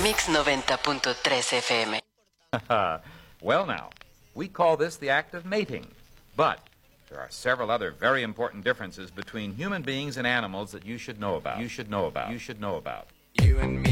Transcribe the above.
Mix 90.3 FM. Well now, we call this the act of mating, but there are several other very important differences between human beings and animals that you should know about. You should know about. You should know about. You and me.